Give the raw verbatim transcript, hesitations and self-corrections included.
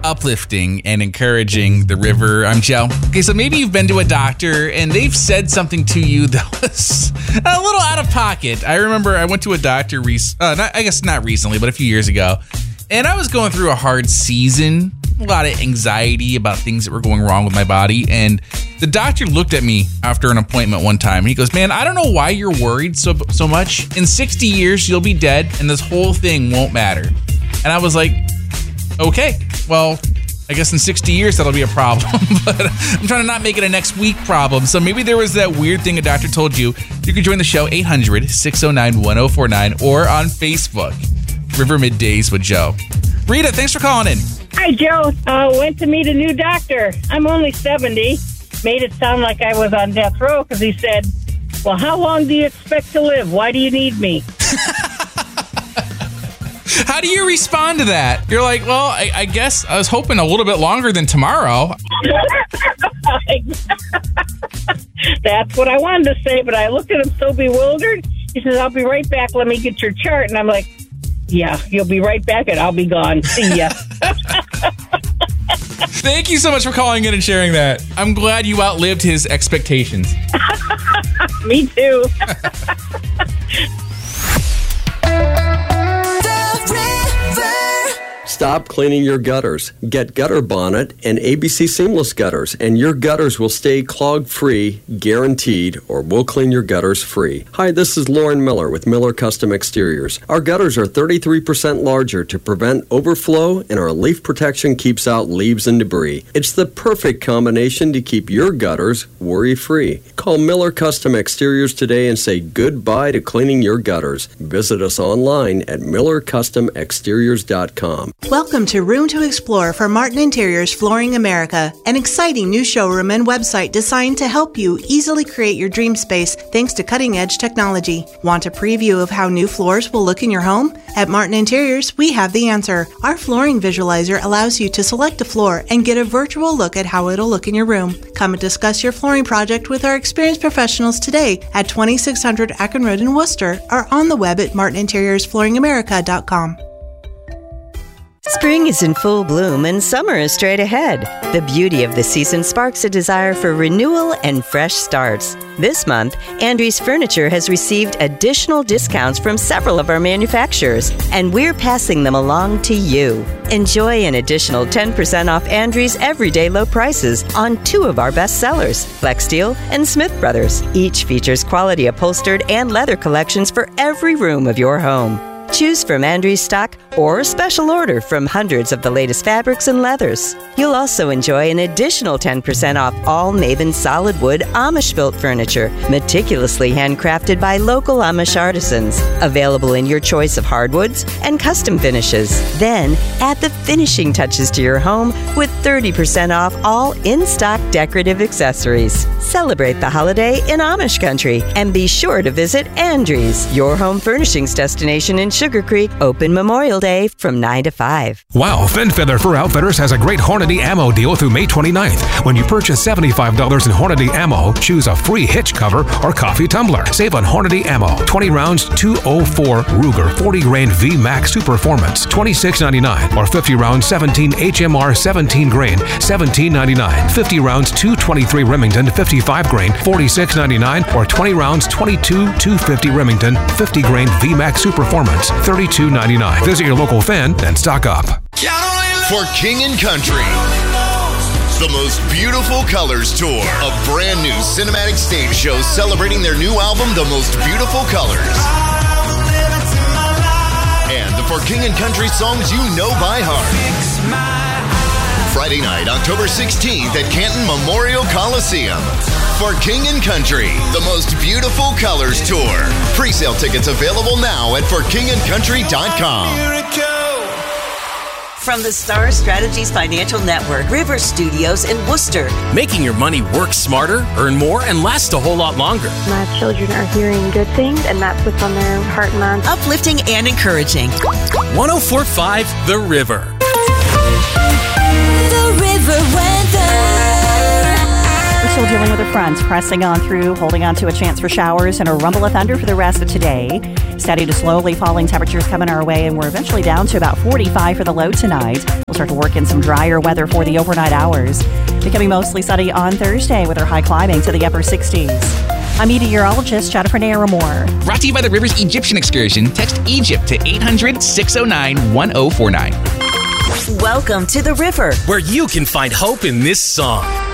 uplifting and encouraging the river. I'm Joe. Okay, so maybe you've been to a doctor and they've said something to you that was a little out of pocket. I remember I went to a doctor, rec- uh, not, I guess not recently, but a few years ago, and I was going through a hard season, a lot of anxiety about things that were going wrong with my body, and the doctor looked at me after an appointment one time, and he goes, man, I don't know why you're worried so so much. In sixty years, you'll be dead, and this whole thing won't matter. And I was like, okay, well, I guess in sixty years that'll be a problem, but I'm trying to not make it a next week problem. So maybe there was that weird thing a doctor told you. You can join the show, eight hundred, six oh nine, one oh four nine, or on Facebook, River Middays with Joe. Rita, thanks for calling in. Hi, Joe. Uh, went to meet a new doctor. I'm only seventy. Made it sound like I was on death row because he said, well, how long do you expect to live? Why do you need me? How do you respond to that? You're like, well, I, I guess I was hoping a little bit longer than tomorrow. That's what I wanted to say, but I looked at him so bewildered. He says, I'll be right back. Let me get your chart. And I'm like, yeah, you'll be right back and I'll be gone. See ya. Thank you so much for calling in and sharing that. I'm glad you outlived his expectations. Me too. Stop cleaning your gutters. Get Gutter Bonnet and A B C Seamless Gutters, and your gutters will stay clog-free, guaranteed, or we'll clean your gutters free. Hi, this is Lauren Miller with Miller Custom Exteriors. Our gutters are thirty-three percent larger to prevent overflow, and our leaf protection keeps out leaves and debris. It's the perfect combination to keep your gutters worry-free. Call Miller Custom Exteriors today and say goodbye to cleaning your gutters. Visit us online at miller custom exteriors dot com. Welcome to Room to Explore for Martin Interiors Flooring America, an exciting new showroom and website designed to help you easily create your dream space thanks to cutting-edge technology. Want a preview of how new floors will look in your home? At Martin Interiors, we have the answer. Our flooring visualizer allows you to select a floor and get a virtual look at how it'll look in your room. Come and discuss your flooring project with our experienced professionals today at twenty-six hundred Akron Road in Worcester or on the web at martin interiors flooring america dot com. Spring is in full bloom and summer is straight ahead. The beauty of the season sparks a desire for renewal and fresh starts. This month, Andrews Furniture has received additional discounts from several of our manufacturers, and we're passing them along to you. Enjoy an additional ten percent off Andrews' everyday low prices on two of our best sellers, Flexsteel and Smith Brothers. Each features quality upholstered and leather collections for every room of your home. Choose from Andrews stock or special order from hundreds of the latest fabrics and leathers. You'll also enjoy an additional ten percent off all Maven solid wood Amish-built furniture, meticulously handcrafted by local Amish artisans. Available in your choice of hardwoods and custom finishes. Then, add the finishing touches to your home with thirty percent off all in-stock decorative accessories. Celebrate the holiday in Amish country and be sure to visit Andrews, your home furnishings destination in Sugar Creek, open Memorial Day from nine to five. Wow, Fin Feather Fur Outfitters has a great Hornady ammo deal through May twenty-ninth. When you purchase seventy-five dollars in Hornady ammo, choose a free hitch cover or coffee tumbler. Save on Hornady ammo. twenty rounds, two oh four Ruger forty grain V MAX Super Performance, twenty-six ninety-nine, or fifty rounds, seventeen H M R seventeen grain, seventeen ninety-nine. fifty rounds, two twenty-three Remington, fifty-five grain, forty-six ninety-nine, or twenty rounds, twenty-two two fifty Remington, fifty grain V MAX Super Performance, thirty-two ninety-nine. Visit your local Finn and stock up. For King and Country, the most beautiful colors tour, a brand new cinematic stage show celebrating their new album, The Most Beautiful Colors. And the For King and Country songs you know by heart. Friday night, October sixteenth at Canton Memorial Coliseum. For King and Country, the Most Beautiful Colors Tour. Pre-sale tickets available now at for king and country dot com. From the Star Strategies Financial Network, River Studios in Worcester. Making your money work smarter, earn more, and last a whole lot longer. My children are hearing good things, and that's what's on their heart and mind. Uplifting and encouraging. one oh four point five The River. The River Weather. We're still dealing with the fronts, pressing on through, holding on to a chance for showers and a rumble of thunder for the rest of today. Steady to slowly falling temperatures coming our way, and we're eventually down to about forty-five for the low tonight. We'll start to work in some drier weather for the overnight hours. Becoming mostly sunny on Thursday with our high climbing to the upper sixties. I'm meteorologist Jennifer Naramore. Brought to you by the Rivers Egyptian Excursion. Text Egypt to eight hundred, six oh nine, one oh four nine. Welcome to the River, where you can find hope in this song.